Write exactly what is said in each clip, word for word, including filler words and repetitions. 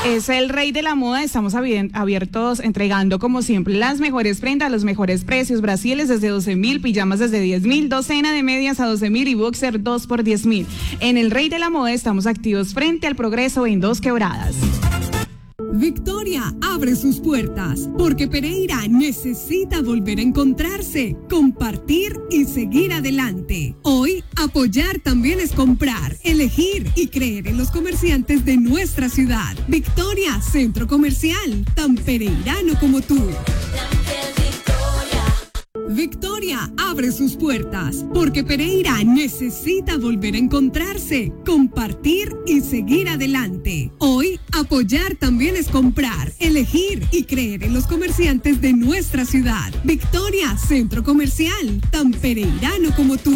Es el rey de la moda, estamos abiertos entregando como siempre las mejores prendas, los mejores precios, brasiles desde doce mil, pijamas desde diez mil, docena de medias a doce mil y boxer dos por diez mil. En el rey de la moda estamos activos frente al Progreso en Dos Quebradas. Victoria abre sus puertas porque Pereira necesita volver a encontrarse, compartir y seguir adelante. Hoy, apoyar también es comprar, elegir y creer en los comerciantes de nuestra ciudad. Victoria, centro comercial, tan pereirano como tú. Victoria abre sus puertas porque Pereira necesita volver a encontrarse, compartir y seguir adelante. Hoy, apoyar también es comprar, elegir y creer en los comerciantes de nuestra ciudad. Victoria, centro comercial, tan pereirano como tú.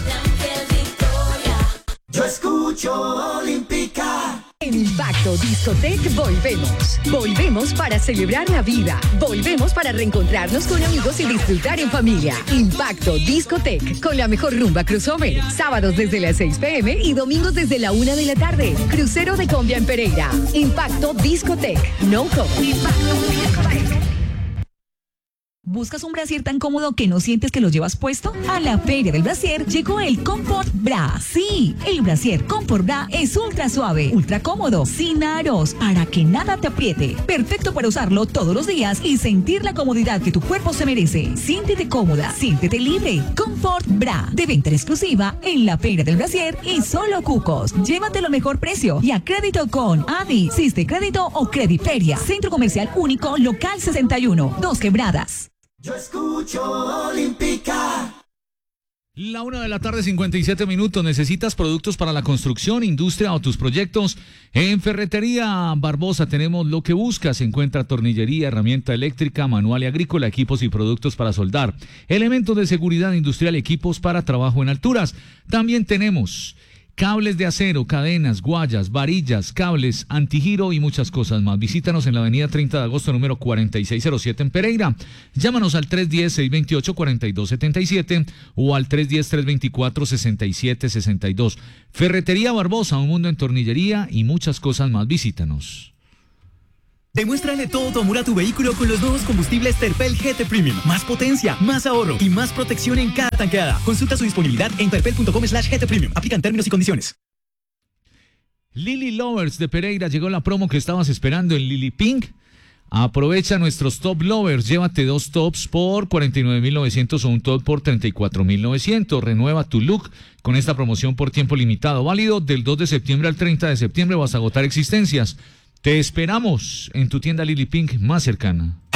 Yo escucho Olímpica. En Impacto Discotec volvemos. Volvemos para celebrar la vida. Volvemos para reencontrarnos con amigos y disfrutar en familia. Impacto Discotec, con la mejor rumba crossover. Sábados desde las seis pe eme y domingos desde la una de la tarde. Crucero de Combia en Pereira. Impacto Discotec. No cover. Impacto Discotec. ¿Buscas un brasier tan cómodo que no sientes que lo llevas puesto? A la Feria del Brasier llegó el Comfort Bra. Sí, el brasier Comfort Bra es ultra suave, ultra cómodo, sin aros, para que nada te apriete. Perfecto para usarlo todos los días y sentir la comodidad que tu cuerpo se merece. Siéntete cómoda, siéntete libre. Comfort Bra, de venta exclusiva en la Feria del Brasier y solo Cucos. Llévate lo mejor precio y a crédito con Adi, Siste Crédito o Crediferia. Centro Comercial Único, Local sesenta y uno, Dos Quebradas. Yo escucho Olímpica. La una de la tarde, cincuenta y siete minutos. ¿Necesitas productos para la construcción, industria o tus proyectos? En Ferretería Barbosa tenemos lo que buscas. Encuentra tornillería, herramienta eléctrica, manual y agrícola, equipos y productos para soldar, elementos de seguridad industrial, equipos para trabajo en alturas. También tenemos cables de acero, cadenas, guayas, varillas, cables, antigiro y muchas cosas más. Visítanos en la avenida treinta de agosto, número cuarenta y seis cero siete en Pereira. Llámanos al tres uno cero, seis dos ocho, cuatro dos siete siete o al tres uno cero, tres dos cuatro, seis siete seis dos. Ferretería Barbosa, un mundo en tornillería y muchas cosas más. Visítanos. Demuéstrale todo tu amor a tu vehículo con los nuevos combustibles Terpel G T Premium. Más potencia, más ahorro y más protección en cada tanqueada. Consulta su disponibilidad en terpel punto com slash G T Premium. Aplican términos y condiciones. Lily Lovers de Pereira, llegó la promo que estabas esperando en Lily Pink. Aprovecha nuestros top lovers, llévate dos tops por cuarenta y nueve mil novecientos o un top por treinta y cuatro mil novecientos. Renueva tu look con esta promoción por tiempo limitado, válido del dos de septiembre al treinta de septiembre o hasta agotar existencias. Te esperamos en tu tienda Lily Pink más cercana.